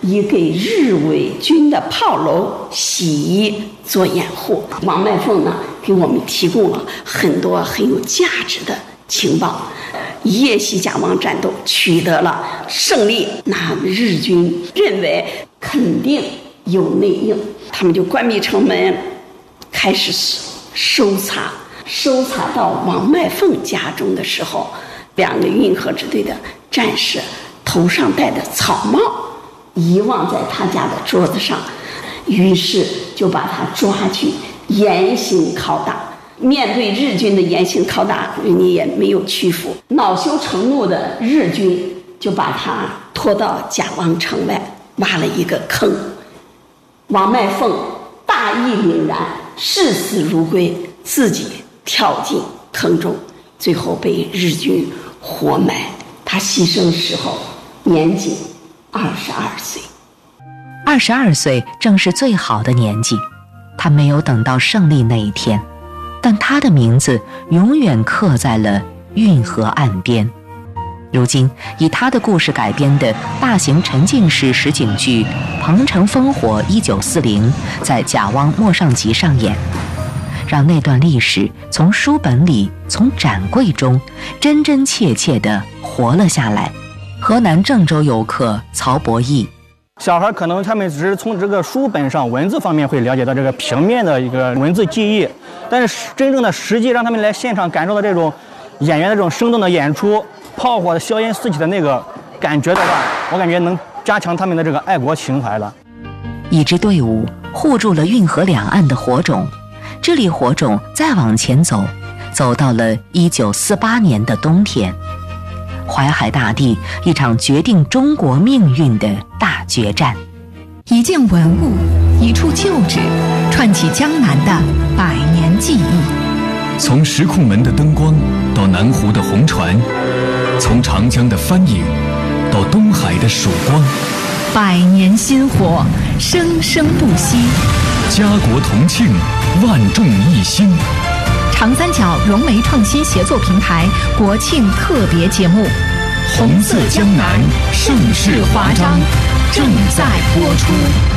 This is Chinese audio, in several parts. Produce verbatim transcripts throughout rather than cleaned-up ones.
以给日伪军的炮楼洗衣做掩护。王麦凤呢，给我们提供了很多很有价值的情报。叶西甲王战斗取得了胜利，那日军认为肯定有内应，他们就关闭城门，开始搜查。搜查到王麦凤家中的时候，两个运河支队的战士头上戴的草帽遗忘在他家的桌子上，于是就把他抓去严刑拷打。面对日军的严刑拷打，人家也没有屈服。恼羞成怒的日军就把他拖到甲王城外，挖了一个坑。王麦凤大义凛然，视死如归，自己跳进坑中，最后被日军活埋。他牺牲时候年仅二十二岁。 二十二岁正是最好的年纪，他没有等到胜利那一天，但他的名字永远刻在了运河岸边。如今以他的故事改编的大型沉浸式实景剧《彭城烽火一九四零》在甲汪莫上集上演，让那段历史从书本里、从展柜中真真切切地活了下来。河南郑州游客曹博义， 小孩可能他们只是从这个书本上文字方面会了解到这个平面的一个文字记忆，但是真正的实际让他们来现场感受到这种演员的这种生动的演出，炮火的硝烟四起的那个感觉的话，我感觉能加强他们的这个爱国情怀了。 一支队伍护住了运河两岸的火种，这粒火种再往前走，走到了一九四八年的冬天。淮海大地，一场决定中国命运的大决战。 一件文物，一处旧址，串起江南的百年记忆。 从石库门的灯光到南湖的红船，从长江的帆影到东海的曙光， 百年薪火，生生不息。 家国同庆，万众一心。 长三角融媒创新协作平台国庆特别节目《 红色江南，盛世华章》正在播出。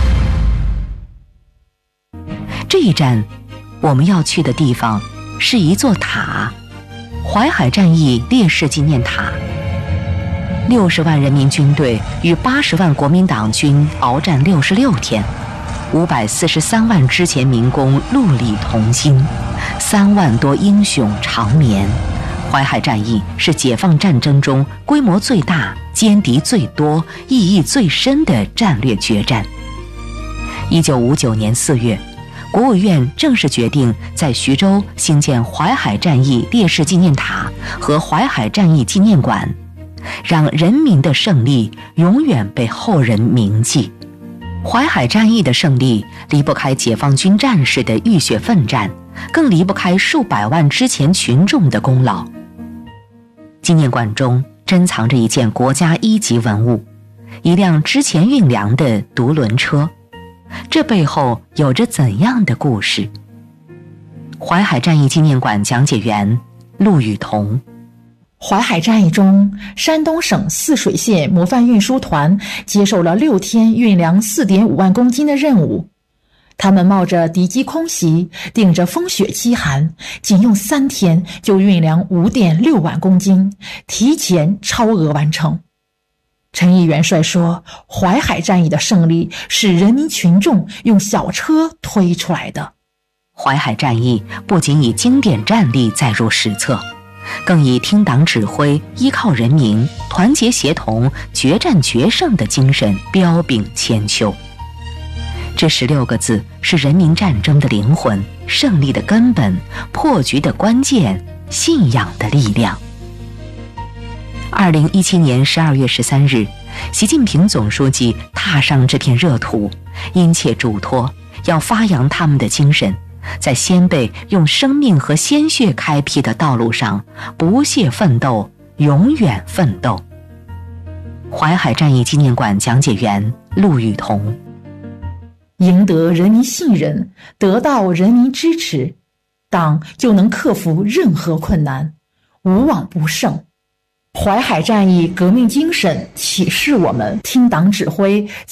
这一站，我们要去的地方是一座塔——淮海战役烈士纪念塔。六十万人民军队与八十万国民党军鏖战六十六天，五百四十三万之前民工戮力同心，三万多英雄长眠。淮海战役是解放战争中规模最大、歼敌最多、意义最深的战略决战。一九五九年四月，国务院正式决定在徐州兴建淮海战役烈士纪念塔和淮海战役纪念馆，让人民的胜利永远被后人铭记。淮海战役的胜利离不开解放军战士的浴血奋战，更离不开数百万之前群众的功劳。纪念馆中珍藏着一件国家一级文物，一辆之前运粮的独轮车，这背后有着怎样的故事？淮海战役纪念馆讲解员陆雨桐。 淮海战役中，山东省泗水县模范运输团接受了六天运粮 四点五万公斤的任务。他们冒着敌机空袭，顶着风雪凄寒，仅用三天就运粮 五点六万公斤，提前超额完成。陈毅元帅说，淮海战役的胜利是人民群众用小车推出来的。 淮海战役不仅以经典战例载入史册，更以听党指挥、依靠人民、团结协同、决战决胜的精神彪炳千秋。这十六个字是人民战争的灵魂，胜利的根本，破局的关键，信仰的力量。二零一七年十二月十三日，习近平总书记踏上这片热土，殷切嘱托要发扬他们的精神，在先辈用生命和鲜血开辟的道路上不懈奋斗，永远奋斗。淮海战役纪念馆讲解员陆雨桐。 赢得人民信任，得到人民支持，党就能克服任何困难，无往不胜。淮海战役革命精神启示我们听党指挥